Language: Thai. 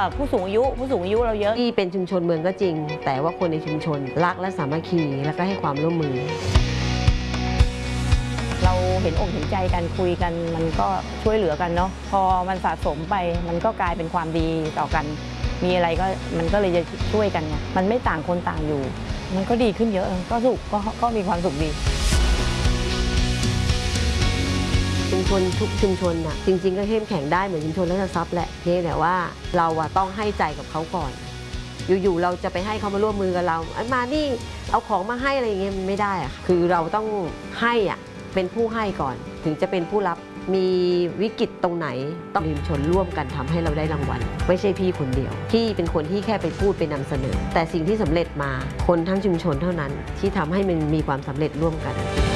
ผู้สูงอายุเราเยอะที่เป็นชุมชนเมืองก็จริงแต่ว่าคนในชุมชนรักและสามัคคีแล้วก็ให้ความร่วมมือเราเห็นอกเห็นใจกันคุยกันมันก็ช่วยเหลือกันเนาะพอมันสะสมไปมันก็กลายเป็นความดีต่อกันมีอะไรก็มันก็เลยจะช่วยกันไงมันไม่ต่างคนต่างอยู่มันก็ดีขึ้นเยอะก็สุขก็มีความสุขดีชุมชนทุกชุมชนน่ะจริงๆก็เข้มแข็งได้เหมือนชุมชนราชทรัพย์แหละเพียงแต่ว่าเราต้องให้ใจกับเขาก่อนอยู่ๆเราจะไปให้เขามาร่วมมือกับเรามานี่เอาของมาให้อะไรอย่างเงี้ยมันไม่ได้อะคือเราต้องให้เป็นผู้ให้ก่อนถึงจะเป็นผู้รับมีวิกฤตตรงไหนต้องชุมชนร่วมกันทำให้เราได้รางวัลไม่ใช่พี่คนเดียวพี่เป็นคนที่แค่ไปพูดไปนำเสนอแต่สิ่งที่สำเร็จมาคนทั้งชุมชนเท่านั้นที่ทำให้มันมีความสำเร็จร่วมกัน